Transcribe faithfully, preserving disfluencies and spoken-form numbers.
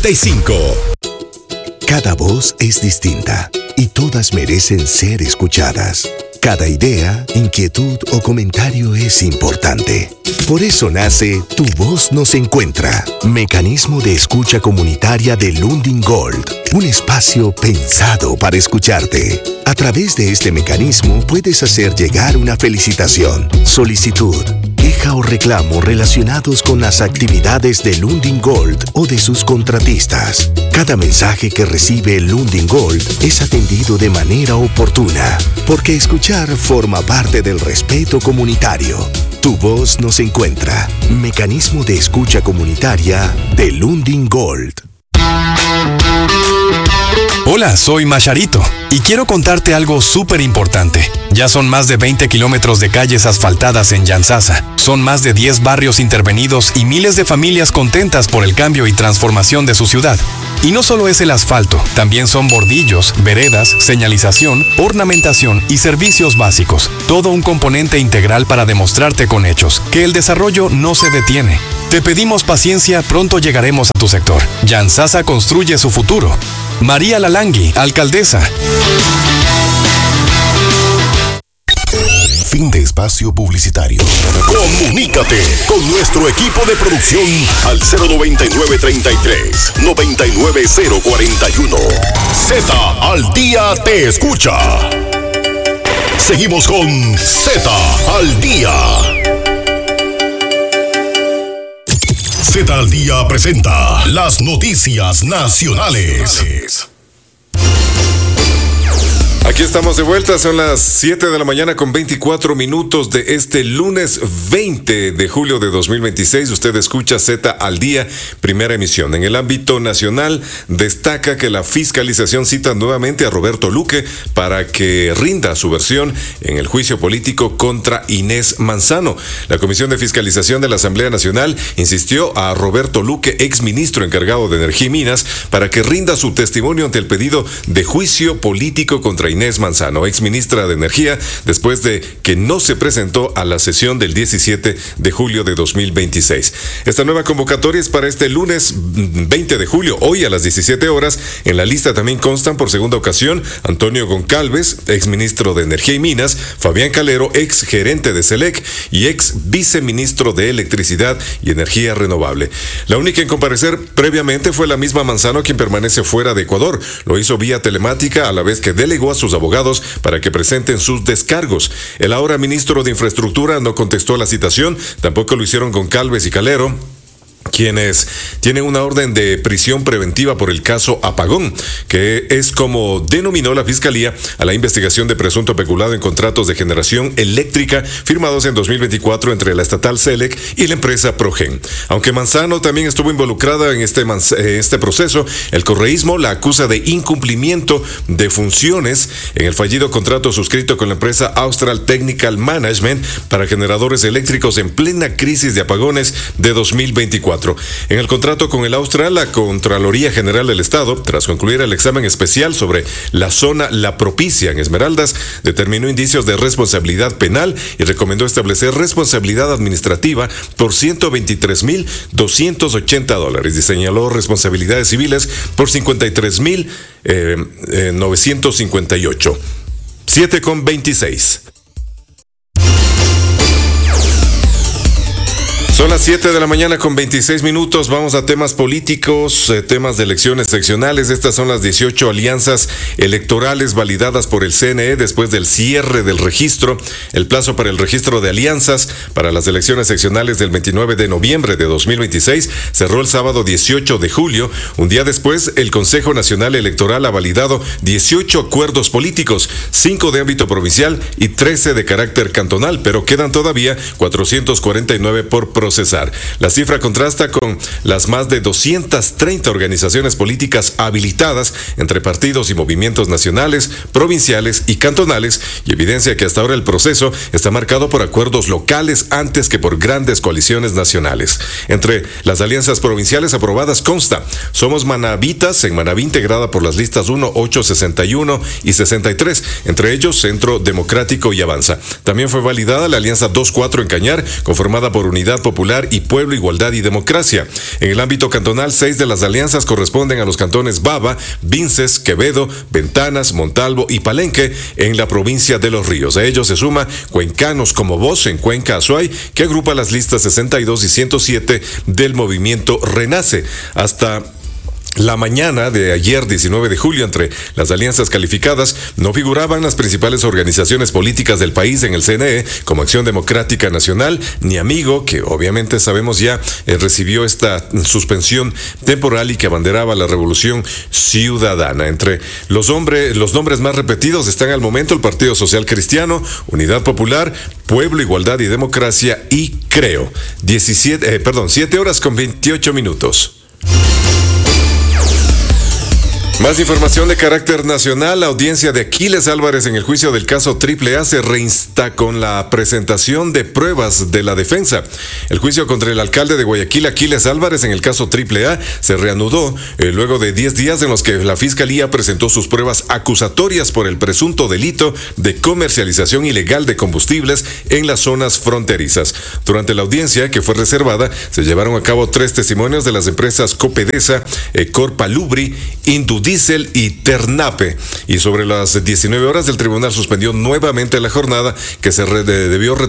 noventa y cinco. Cada voz es distinta y todas merecen ser escuchadas. Cada idea, inquietud o comentario es importante. Por eso nace Tu Voz Nos Encuentra, mecanismo de escucha comunitaria de Lundin Gold, un espacio pensado para escucharte. A través de este mecanismo puedes hacer llegar una felicitación, solicitud, queja o reclamo relacionados con las actividades de Lundin Gold o de sus contratistas. Cada mensaje que recibe Lundin Gold es atendido de manera oportuna, porque escuchar forma parte del respeto comunitario. Tu Voz Nos Encuentra, mecanismo de escucha comunitaria de Lundin Gold. Hola, soy Macharito y quiero contarte algo súper importante. Ya son más de veinte kilómetros de calles asfaltadas en Yantzaza. Son más de diez barrios intervenidos y miles de familias contentas por el cambio y transformación de su ciudad. Y no solo es el asfalto, también son bordillos, veredas, señalización, ornamentación y servicios básicos. Todo un componente integral para demostrarte con hechos que el desarrollo no se detiene. Te pedimos paciencia, pronto llegaremos a tu sector. Yantzaza construye su futuro. María Lalangui, alcaldesa. Fin de espacio publicitario. Comunícate con nuestro equipo de producción al cero noventa y nueve treinta y tres noventa y nueve cero cuarenta y uno. Z al día te escucha. Seguimos con Z al día. Z al día presenta las noticias nacionales. Aquí estamos de vuelta, son las siete de la mañana con veinticuatro minutos de este lunes veinte de julio de dos mil veintiséis. Usted escucha Z al día, primera emisión. En el ámbito nacional, destaca que la fiscalización cita nuevamente a Roberto Luque para que rinda su versión en el juicio político contra Inés Manzano. La Comisión de Fiscalización de la Asamblea Nacional insistió a Roberto Luque, exministro encargado de Energía y Minas, para que rinda su testimonio ante el pedido de juicio político contra Inés Manzano, exministra de Energía, después de que no se presentó a la sesión del diecisiete de julio de dos mil veintiséis. Esta nueva convocatoria es para este lunes veinte de julio, hoy a las diecisiete horas. En la lista también constan por segunda ocasión Antonio Goncalves, exministro de Energía y Minas, Fabián Calero, ex gerente de SELEC y ex viceministro de Electricidad y Energía Renovable. La única en comparecer previamente fue la misma Manzano, quien permanece fuera de Ecuador. Lo hizo vía telemática, a la vez que delegó a sus abogados para que presenten sus descargos. El ahora ministro de Infraestructura no contestó a la citación, tampoco lo hicieron Goncalves y Calero, quienes tienen una orden de prisión preventiva por el caso Apagón, que es como denominó la Fiscalía a la investigación de presunto peculado en contratos de generación eléctrica firmados en dos mil veinticuatro entre la estatal SELEC y la empresa Progen. Aunque Manzano también estuvo involucrada en este, este proceso, el correísmo la acusa de incumplimiento de funciones en el fallido contrato suscrito con la empresa Austral Technical Management para generadores eléctricos en plena crisis de apagones de dos mil veinticuatro. En el contrato con el Austral, la Contraloría General del Estado, tras concluir el examen especial sobre la zona La Propicia en Esmeraldas, determinó indicios de responsabilidad penal y recomendó establecer responsabilidad administrativa por ciento veintitrés mil doscientos ochenta dólares y señaló responsabilidades civiles por cincuenta y tres mil novecientos cincuenta y ocho. siete con veintiséis. Son las siete de la mañana con veintiséis minutos. Vamos a temas políticos, eh, temas de elecciones seccionales. Estas son las dieciocho alianzas electorales validadas por el C N E después del cierre del registro. El plazo para el registro de alianzas para las elecciones seccionales del veintinueve de noviembre de dos mil veintiséis cerró el sábado dieciocho de julio. Un día después, el Consejo Nacional Electoral ha validado dieciocho acuerdos políticos, cinco de ámbito provincial y trece de carácter cantonal, pero quedan todavía cuatrocientos cuarenta y nueve por procesar. La cifra contrasta con las más de doscientas treinta organizaciones políticas habilitadas entre partidos y movimientos nacionales, provinciales y cantonales, y evidencia que hasta ahora el proceso está marcado por acuerdos locales antes que por grandes coaliciones nacionales. Entre las alianzas provinciales aprobadas consta Somos Manavitas en Manabí, integrada por las listas uno, ocho, sesenta y uno y sesenta y tres, entre ellos Centro Democrático y Avanza. También fue validada la alianza dos cuatro en Cañar, conformada por Unidad Popular Popular y Pueblo, Igualdad y Democracia. En el ámbito cantonal, seis de las alianzas corresponden a los cantones Baba, Vinces, Quevedo, Ventanas, Montalvo y Palenque en la provincia de Los Ríos. A ellos se suma Cuencanos como Voz en Cuenca Azuay, que agrupa las listas sesenta y dos y ciento siete del movimiento Renace. Hasta la mañana de ayer, diecinueve de julio, entre las alianzas calificadas no figuraban las principales organizaciones políticas del país en el C N E, como Acción Democrática Nacional, ni Amigo, que obviamente sabemos ya eh, recibió esta suspensión temporal y que abanderaba la Revolución Ciudadana. Entre los, hombre, los nombres más repetidos están al momento el Partido Social Cristiano, Unidad Popular, Pueblo, Igualdad y Democracia y Creo. diecisiete, eh, perdón, siete horas con veintiocho minutos. Más información de carácter nacional. La audiencia de Aquiles Álvarez en el juicio del caso Triple A se reinsta con la presentación de pruebas de la defensa. El juicio contra el alcalde de Guayaquil, Aquiles Álvarez, en el caso Triple A se reanudó eh, luego de diez días en los que la Fiscalía presentó sus pruebas acusatorias por el presunto delito de comercialización ilegal de combustibles en las zonas fronterizas. Durante la audiencia, que fue reservada, se llevaron a cabo tres testimonios de las empresas Copedesa, eh, Corpalubri, Indudí Diesel y Ternape. Y sobre las diecinueve horas, el tribunal suspendió nuevamente la jornada que se re- debió retomar